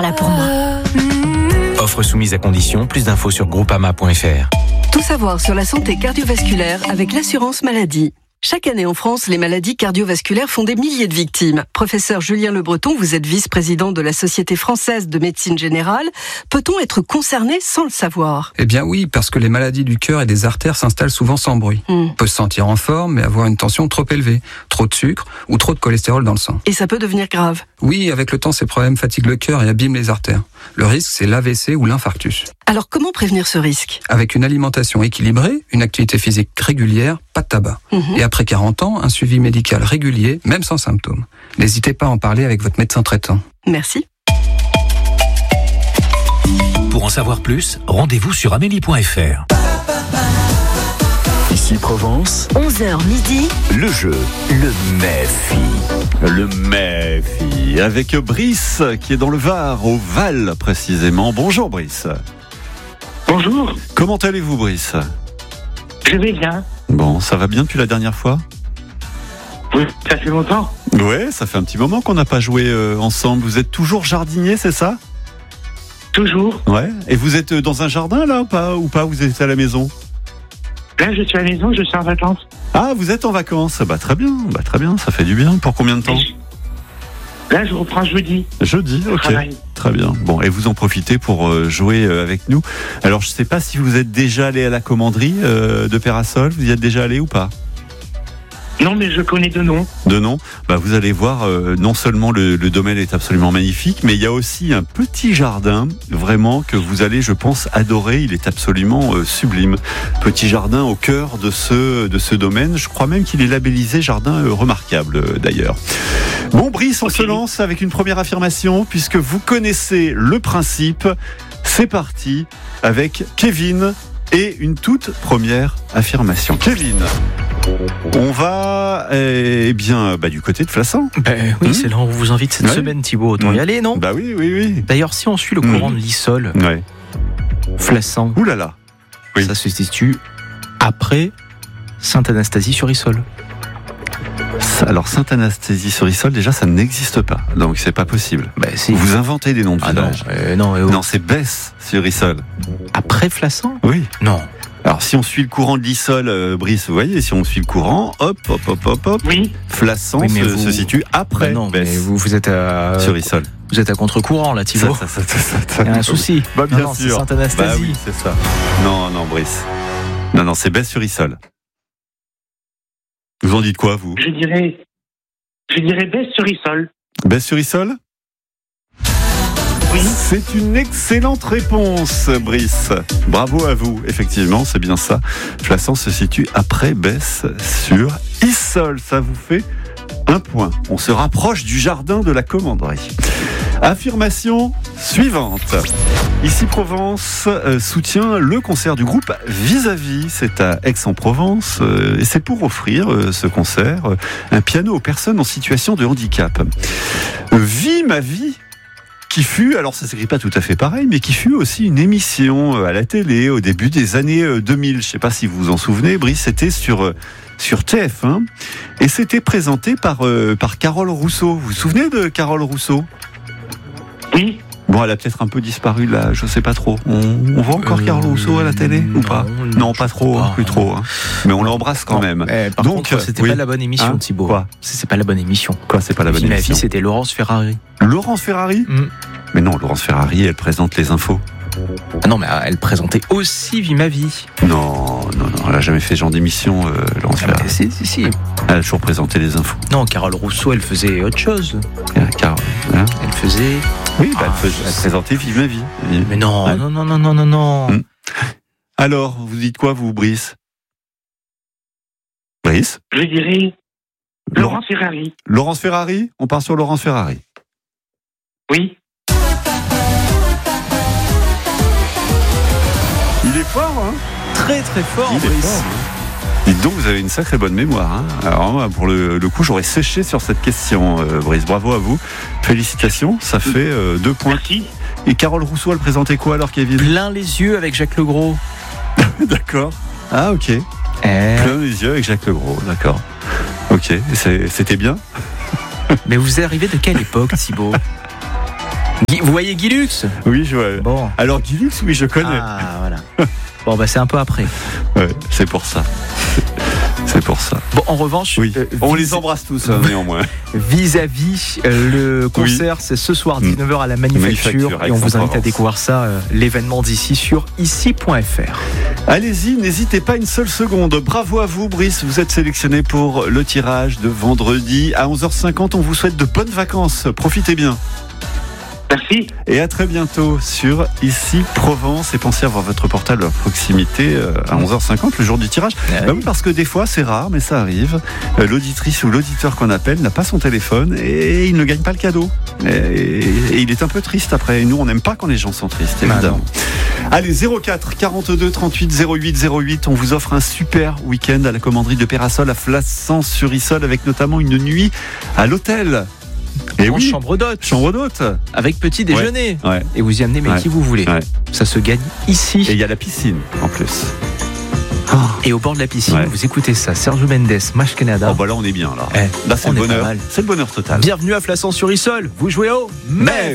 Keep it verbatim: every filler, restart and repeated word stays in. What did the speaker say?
Là pour moi. Offre soumise à condition, plus d'infos sur groupama point f r. Tout savoir sur la santé cardiovasculaire avec l'assurance maladie. Chaque année en France, les maladies cardiovasculaires font des milliers de victimes. Professeur Julien Le Breton, vous êtes vice-président de la Société française de médecine générale. Peut-on être concerné sans le savoir ? Eh bien oui, parce que les maladies du cœur et des artères s'installent souvent sans bruit. Mm. On peut se sentir en forme, mais avoir une tension trop élevée, trop de sucre ou trop de cholestérol dans le sang. Et ça peut devenir grave. Oui, avec le temps, ces problèmes fatiguent le cœur et abîment les artères. Le risque, c'est l'A V C ou l'infarctus. Alors comment prévenir ce risque ? Avec une alimentation équilibrée, une activité physique régulière, pas de tabac. Mm-hmm. Et après quarante ans, un suivi médical régulier, même sans symptômes. N'hésitez pas à en parler avec votre médecin traitant. Merci. Pour en savoir plus, rendez-vous sur amélie point f r. Ici Provence, onze heures midi. le jeu, le Méfi. Le Méfi, avec Brice qui est dans le Var, au Val précisément. Bonjour Brice. Bonjour, Comment allez-vous Brice ? je vais bien. Bon, ça va bien depuis la dernière fois ? Oui, ça fait longtemps. Ouais, ça fait un petit moment qu'on n'a pas joué euh, ensemble. Vous êtes toujours jardinier, c'est ça ? Toujours. Ouais. Et vous êtes dans un jardin là ou pas ? Ou pas ? Vous êtes à la maison ? Là, je suis à la maison, je suis en vacances. Ah, vous êtes en vacances ? Bah très bien, bah très bien, ça fait du bien. Pour combien de temps ? Là, je reprends jeudi. Jeudi, ok. Travail. Très bien. Bon, et vous en profitez pour euh, jouer euh, avec nous. Alors, je ne sais pas si vous êtes déjà allé à la commanderie euh, de Pérasol. Vous y êtes déjà allé ou pas ? Non, mais je connais deux noms. De nom, bah vous allez voir, euh, non seulement le, le domaine est absolument magnifique, mais il y a aussi un petit jardin, vraiment, que vous allez, je pense, adorer. Il est absolument euh, sublime. Petit jardin au cœur de ce, de ce domaine. Je crois même qu'il est labellisé jardin euh, remarquable, euh, d'ailleurs. Bon, Brice, on Ok. se lance avec une première affirmation, puisque vous connaissez le principe. C'est parti avec Kevin et une toute première affirmation. Kevin, on va eh bien bah, du côté de Flassan. Ben oui, Mmh. c'est là où on vous invite cette Ouais. semaine, Thibaut. Autant Mmh. y aller, non ? Bah oui, oui, oui. D'ailleurs, si on suit le Mmh. courant de l'Issol, Ouais. Flassan, Ouh là là. Oui. ça se situe après Sainte-Anastasie-sur-Issol. Ça- Alors Sainte-Anastasie-sur-Issol, déjà, ça n'existe pas. Donc c'est pas possible. Ben si. Vous inventez des noms de Ah non, villages. euh, non, euh, Non, c'est Besse-sur-Issol. après Flassan ? Oui. Non. Alors si on suit le courant de l'Issol, euh, Brice, vous voyez, si on suit le courant, hop, hop, hop, hop, hop, Oui, Flassan Oui, mais se, vous- se situe après Ben non, mais Besse vous, vous êtes à sur Issol. vous êtes à contre-courant là, Thibaut. Ça, ça, ça, ça, ça, Il y a un ça- souci. Bah bien Non, non, c'est sûr. Sainte-Anastasie. Bah oui, c'est ça. Non, non, Brice. Non, non, c'est Besse-sur-Issol. Vous en dites quoi, vous ? je dirais, je dirais baisse sur Issol. Besse-sur-Issol ? Oui, C'est une excellente réponse, Brice. Bravo à vous. Effectivement, c'est bien ça. Flassan se situe après Besse sur Issol. Ça vous fait un point. On se rapproche du jardin de la commanderie. Affirmation suivante. Ici Provence euh, soutient le concert du groupe Vis-à-vis. C'est à Aix-en-Provence euh, et c'est pour offrir euh, ce concert euh, un piano aux personnes en situation de handicap. Euh, Vie ma vie, qui fut, alors ça s'écrit pas tout à fait pareil, mais qui fut aussi une émission euh, à la télé au début des années euh, deux mille. Je sais pas si vous vous en souvenez, Brice, c'était sur euh, sur T F un et c'était présenté par euh, par Carole Rousseau. Vous vous souvenez de Carole Rousseau ? oui, Bon, elle a peut-être un peu disparu là, je sais pas trop. On, on voit encore Euh, Carole Rousseau à la télé ou non, pas ? non, Non, je pas sais trop, pas. hein, plus trop. Hein. Mais on l'embrasse quand Non, même. eh, par Donc, contre, c'était oui. pas la bonne émission, Hein Thibaut. Quoi C'est c'est pas la bonne émission. Quoi, c'est pas la bonne Vie ma émission vie, c'était Laurence Ferrari. Laurence Ferrari ? Mm. Mais non, Laurence Ferrari, elle présente les infos. Ah non, mais ah, elle présentait aussi Vie ma vie. Non, non, non, elle a jamais fait ce genre d'émission, euh, Laurence Ah, Ferrari. mais si, si, si. Elle a toujours présenté les infos. Non, Carole Rousseau, elle faisait autre chose. Euh, Carole, hein Elle faisait. Oui, bah, Ah, elle, faisait- elle présentait Vive ma vie. Mais non, Ouais. non, non, non, non, non, non. Mm. Alors, vous dites quoi, vous, Brice ? Brice ? je dirais Laurent- Laurence Ferrari. Laurence Ferrari ? On part sur Laurence Ferrari. Oui, Il est fort, hein ? Très, très fort, Il est Brice. fort, hein. Dites donc, vous avez une sacrée bonne mémoire. Hein. Alors, moi, pour le, le coup, j'aurais séché sur cette question, euh, Brice. Bravo à vous. Félicitations, ça fait euh, deux points. merci. Et Carole Rousseau, elle présentait quoi alors, Kevin ? Plein les yeux avec Jacques Legros. D'accord. Ah, ok. Eh. Plein les yeux avec Jacques Legros, d'accord. Ok, c'est- c'était bien. Mais vous arrivez de quelle époque, Thibaut ? Guy- vous voyez Guy Lux? Oui, je vois. Bon. Alors, Guy Lux, oui, je connais. Ah, voilà. Bon, bah c'est un peu après. Ouais, c'est pour ça. C'est pour ça. Bon, en revanche, Oui. euh, On vis- les embrasse tous, hein, néanmoins. vis-à-vis, euh, le concert, c'est ce soir, dix-neuf heures à la Manufacture. Manufacture, Et on vous invite à Aix-en-Provence. découvrir ça, euh, l'événement d'ici, sur ici point f r. Allez-y, n'hésitez pas une seule seconde. Bravo à vous, Brice. Vous êtes sélectionné pour le tirage de vendredi à onze heures cinquante. On vous souhaite de bonnes vacances. Profitez bien. Merci. Et à très bientôt sur Ici Provence. Et pensez à avoir votre portable à proximité euh, à onze heures cinquante, le jour du tirage. Ah oui. Bah oui, parce que des fois, c'est rare, mais ça arrive. Euh, L'auditrice ou l'auditeur qu'on appelle n'a pas son téléphone et il ne gagne pas le cadeau. Et, et il est un peu triste après. Et nous, on n'aime pas quand les gens sont tristes, Bah évidemment. Allez, zéro quatre quarante-deux trente-huit zéro huit zéro huit. On vous offre un super week-end à la commanderie de Pérasol à Flassens-sur-Issol avec notamment une nuit à l'hôtel. Et En oui, chambre d'hôte, chambre d'hôte. avec petit déjeuner. Ouais. Et vous y amenez, mais Ouais. qui vous voulez. Ouais. Ça se gagne ici. Et il y a la piscine en plus. Et au bord de la piscine, Ouais. vous écoutez ça. Sergio Mendes, Mash Canada. Oh bah là on est bien là. Eh, Là c'est on le est pas bonheur. mal. C'est le bonheur total. Bienvenue à Flassens-sur-Issol. Vous jouez au Mais